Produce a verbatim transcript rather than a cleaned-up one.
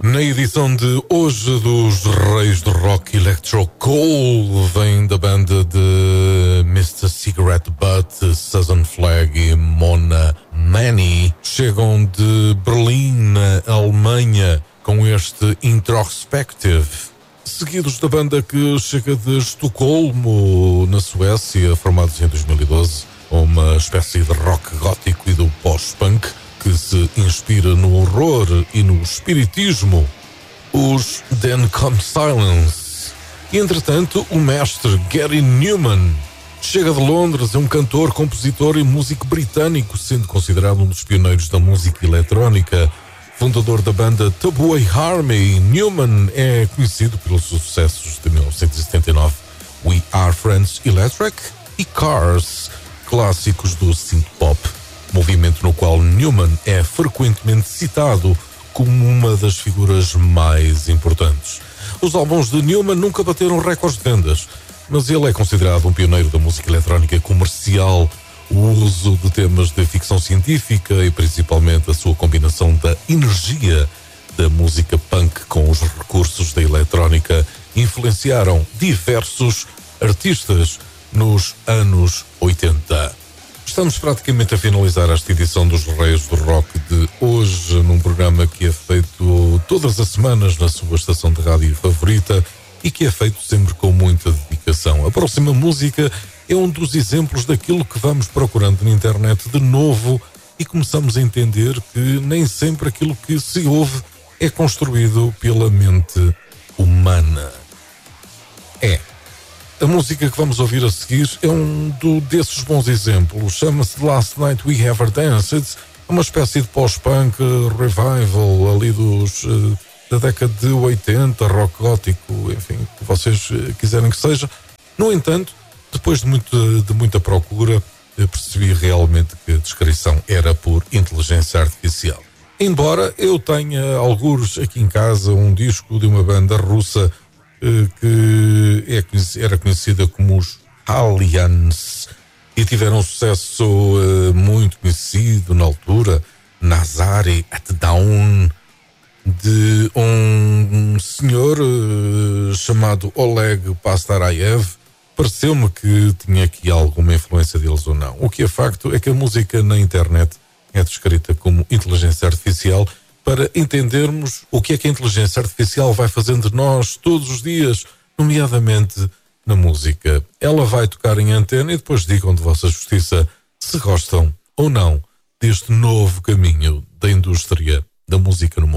Na edição de hoje dos Reis do Rock, Electro Coal vem da banda de mister Cigarette Butt, Southern Flag e Mona Mani. Chegam de Berlim, na Alemanha, com este Introspective. Seguidos da banda que chega de Estocolmo, na Suécia, formados em dois mil e doze, uma espécie de rock gótico e do post-punk que se inspira no horror e no espiritismo, os Then Come Silence. E, entretanto, o mestre Gary Numan chega de Londres, é um cantor, compositor e músico britânico, sendo considerado um dos pioneiros da música eletrónica. Fundador da banda Tabooey Army, Numan é conhecido pelos sucessos de mil novecentos e setenta e nove, We Are Friends Electric e Cars, clássicos do synth-pop, movimento no qual Numan é frequentemente citado como uma das figuras mais importantes. Os álbuns de Numan nunca bateram recordes de vendas, mas ele é considerado um pioneiro da música eletrónica comercial. O uso de temas de ficção científica e principalmente a sua combinação da energia da música punk com os recursos da eletrónica influenciaram diversos artistas nos anos oitenta. Estamos praticamente a finalizar esta edição dos Reis do Rock de hoje, num programa que é feito todas as semanas na sua estação de rádio favorita e que é feito sempre com muita dedicação. A próxima música é um dos exemplos daquilo que vamos procurando na internet de novo e começamos a entender que nem sempre aquilo que se ouve é construído pela mente humana. É. A música que vamos ouvir a seguir é um do, desses bons exemplos. Chama-se Last Night We Ever Danced. É uma espécie de pós-punk revival ali dos, da década de oitenta, rock gótico, enfim, o que vocês quiserem que seja. No entanto, depois de, muito, de muita procura, percebi realmente que a descrição era por inteligência artificial. Embora eu tenha algures aqui em casa um disco de uma banda russa que é, era conhecida como os Aliens e tiveram um sucesso uh, muito conhecido na altura, Nazare at Dawn, de um, um senhor uh, chamado Oleg Pastarayev. Pareceu-me que tinha aqui alguma influência deles ou não. O que é facto é que a música na internet é descrita como inteligência artificial, para entendermos o que é que a inteligência artificial vai fazendo de nós todos os dias, nomeadamente na música. Ela vai tocar em antena e depois digam de vossa justiça se gostam ou não deste novo caminho da indústria da música no